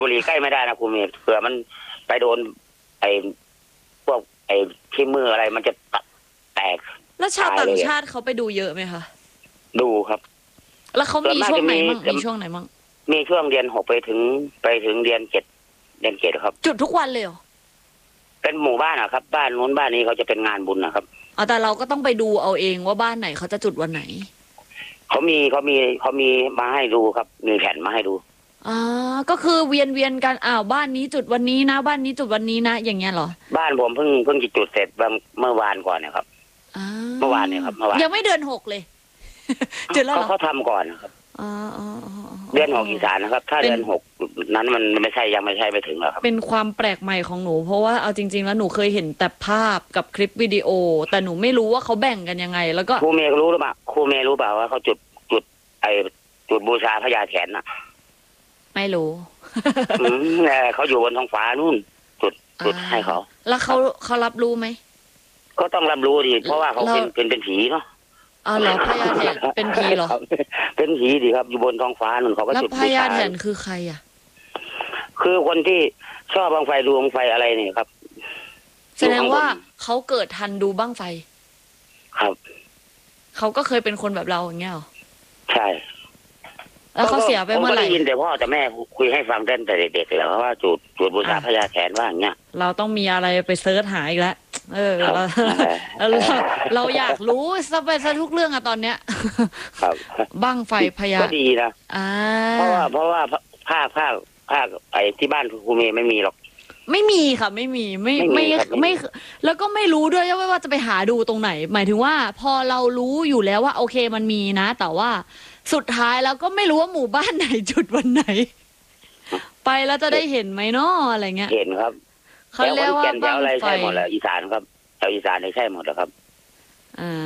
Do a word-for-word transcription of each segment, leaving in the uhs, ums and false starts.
บุหรี่ใกล้ไม่ได้นะครูเมย์เผื่อมันไปโดนไอ้พวกไอ้ที่มืออะไรมันจะแตกแล้วชาวต่างชาติเขาไปดูเยอะไหมคะดูครับแล้วเขามีช่วงไหนมั่งมีช่วงไหนมั่งมีช่วงเดือนหกไปถึงไปถึงเดือนเจ็ดเดือนเจ็ดครับจุดทุกวันเลยเหรอเป็นหมู่บ้านอะครับบ้านนู้นบ้านนี้เขาจะเป็นงานบุญนะครับอ๋อแต่เราก็ต้องไปดูเอาเองว่าบ้านไหนเขาจะจุดวันไหนเขามีเขามีเขามีมาให้ดูครับมีแผ่นมาให้ดูอ๋อก็คือเวียนเวียนกันอ้าวบ้านนี้จุดวันนี้นะบ้านนี้จุดวันนี้นะอย่างเงี้ยเหรอบ้านผมเพิ่งเพิ่งจะจุดเสร็จเมื่อวานก่อนนะครับเมื่อวานเนี่ยครับเมื่อวานยังไม่เดือนหกเลยจุดแล้วเหรอเขาทำก่อนครับอ๋ออ๋อเดือนหกอีสานนะครับถ้าเดือนหกนั้นมันไม่ใช่ยังไม่ใช่ไปถึงหรอกครับเป็นความแปลกใหม่ของหนูเพราะว่าเอาจริงๆแล้วหนูเคยเห็นแต่ภาพกับคลิปวิดีโอแต่หนูไม่รู้ว่าเขาแบ่งกันยังไงแล้วก็ครูเมย์รู้หรือเปล่าครูเมย์รู้เปล่าว่าเขาจุดจุดไอจุดบูชาพญาแถนน่ะไม่รู้เขาอยู่บนท้องฟ้านู่นจุดจุดให้เขาแล้วเขาเขารับรู้ไหมก็ต้องรับรู้ดิเพราะว่าเขาเป็นเป็นเป็นผีเนาะอ๋อเหรอพญาแถนเป็นผีเหรอเป็นผีดิครับอยู่บนท้องฟ้านั่นเขาก็จุดบูชาแล้วพญาแถนคือใครอ่ะคือคนที่ชอบบั้งไฟดูบั้งไฟอะไรเนี่ยครับแสดงว่าเขาเกิดทันดูบั้งไฟครับเขาก็เคยเป็นคนแบบเราอย่างเงี้ยหรอใช่แล้วเขาเสียไปเมื่อไหร่ได้ยินแต่พ่อแต่แม่คุยให้ฟังตั้งแต่เด็กๆแล้วว่าจุดจุดบูชาพญาแถนว่าอย่างเงี้ยเราต้องมีอะไรไปเซิร์ชหาอีกแล้วเออเราเราเราอยากรู้ซะไปซะทุกเรื่องอะตอนเนี้ยครับบั้งไฟพญาก็ดีนะเพราะว่าเพราะว่าภาคภาคภาคไอ้ที่บ้านครูเมย์ไม่มีหรอกไม่มีค่ะไม่มีไม่ไม่ไม่แล้วก็ไม่รู้ด้วยว่าจะไปหาดูตรงไหนหมายถึงว่าพอเรารู้อยู่แล้วว่าโอเคมันมีนะแต่ว่าสุดท้ายแล้วก็ไม่รู้ว่าหมู่บ้านไหนจุดวันไหนไปแล้วจะได้เห็นไหมเนาะอะไรเงี้ยเห็นครับเขาเรียกว่าบ้างไฟใช่หมดแล้วอีสานครับแถวอีสานใช่หมดแล้วครับอ่า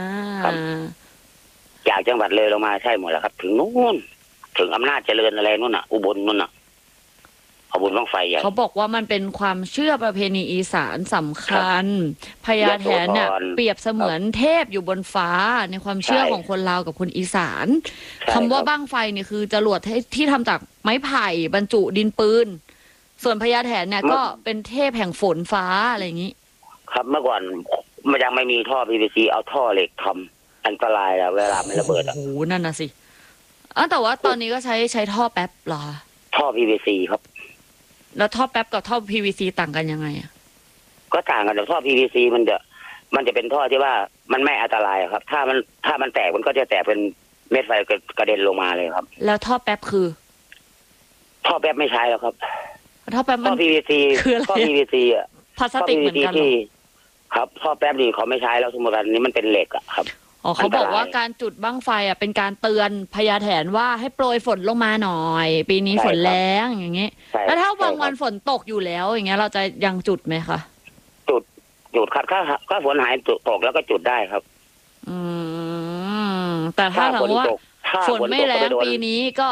จากจังหวัดเลยลงมาใช่หมดแล้วครับถึงนู้นถึงอำนาจเจริญอะไรนู่นน่ะอุบลนู่นน่ะขบวนบ้างไฟใหญ่เขาบอกว่ามันเป็นความเชื่อประเพณีอีสานสำคัญพญาแถนเนี่ยเปรียบเสมือนเทพอยู่บนฟ้าในความเชื่อของคนลาวกับคนอีสานคำว่าบ้างไฟเนี่ยคือจรวดที่ทำจากไม้ไผ่บรรจุดินปืนส่วนพญาแถนเนี่ยก็เป็นเทพแห่งฝนฟ้าอะไรอย่างนี้ครับเมื่อก่อนมันยังไม่มีท่อ พี วี ซี เอาท่อเหล็กทำอันตรายแล้วเวลามันระเบิดอ่ะโอ้โหนั่นน่ะสิอ๋อแต่ว่าตอนนี้ก็ใช้ใช้ท่อแป๊บเหรอท่อ พี วี ซี ครับแล้วท่อแป๊บกับท่อ พี วี ซี ต่างกันยังไงอ่ะก็ต่างกันแต่ท่อ พี วี ซี มันจะมันจะเป็นท่อที่ว่ามันไม่อันตรายครับถ้ามันถ้ามันแตกมันก็จะแตกเป็นเม็ดไฟกระเด็นลงมาเลยครับแล้วท่อแป๊บคือท่อแป๊บไม่ใช้แล้วครับท่อแป๊บมันท่อ พี วี ซีคืออะไรท่อ พี วี ซี อ่ะพลาสติกเหมือนกันครับท่อแป๊บนี่เขาไม่ใช้แล้วสมมติว่านี้มันเป็นเหล็กอ่ะครับอ๋อเขาบอกว่าการจุดบั้งไฟอ่ะเป็นการเตือนพญาแถนว่าให้โปรยฝนลงมาหน่อยปีนี้ฝนแรงอย่างเงี้ยแล้วถ้าบางวันฝนตกอยู่แล้วอย่างเงี้ยเราจะยังจุดไหมคะจุดจุดครับถ้าถ้าฝนหายตกแล้วก็จุดได้ครับอืมแต่ถ้าถามว่าฝนไม่แรงปีนี้ก็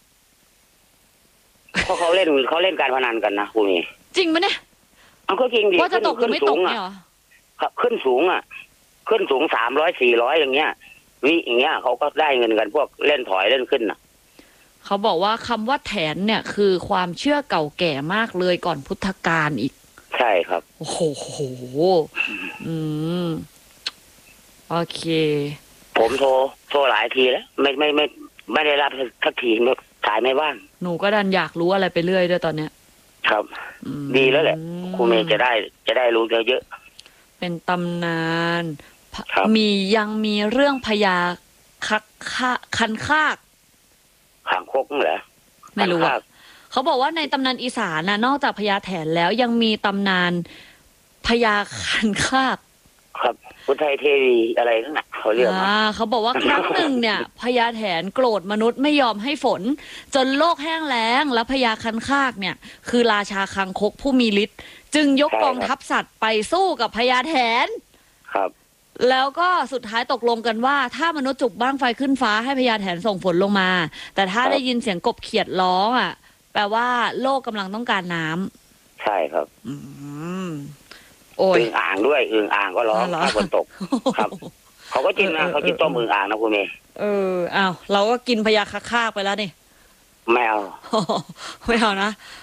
เพราะเขาเล่นเขาเล่นการพนันกันนะคุณนี่จริงไหมเนี่ยมันก็จริงดิว่าจะตกหรือไม่ตกเนี่ยครับขึ้นสูงอ่ะขึ้นสูงสามร้อยสี่ร้อยอย่างเงี้ยวิอย่างเงี้ยเขาก็ได้เงินกันพวกเล่นถอยเล่นขึ้นน่ะเขาบอกว่าคำว่าแถนเนี่ยคือความเชื่อเก่าแก่มากเลยก่อนพุทธกาลอีกใช่ครับโอ้โหอืมโอเคผมโทรโทรหลายทีแล้วไม่ไม่ไม่ไม่ได้รับสักทีสายไม่ว่างหนูก็ดันอยากรู้อะไรไปเรื่อยด้วยตอนเนี้ยครับดีแล้วแหละครูเมย์จะได้จะได้รู้เยอะๆเป็นตำนานมียังมีเรื่องพญาคักค่าคันคากขางคกเหรอไม่รู้อ่ะเขาบอกว่าในตำนานอีสานน่ะนอกจากพญาแถนแล้วยังมีตำนานพญาคันคากครับพุทธเทวีอะไรนั่นน่ะเขาเรียกอ่าเขาบอกว่าครั้งหนึ่งเนี่ยพญาแถนโกรธมนุษย์ไม่ยอมให้ฝนจนโลกแห้งแล้งแล้วพญาคันคากเนี่ยคือราชาคังคกผู้มีฤทธิ์จึงยกกองทัพสัตว์ไปสู้กับพญาแถนครับแล้วก็สุดท้ายตกลงกันว่าถ้ามนุษย์จุกบ้างไฟขึ้นฟ้าให้พญาแถนส่งฝนลงมาแต่ถ้าได้ยินเสียงกบเขียดร้องอ่ะแปลว่าโลกกำลังต้องการน้ำใช่ครับอืมโอ้ยอึ่งอ่างด้วยอึ่งอ่างก็ร้องถ้าฝนตกครับเขาก็กินนะเขากินต้มอึ่งอ่างนะคุณเมย์เอออ้าวเราก็กินพญาคาคาไปแล้วนี่ไม่เอาไม่เอานะ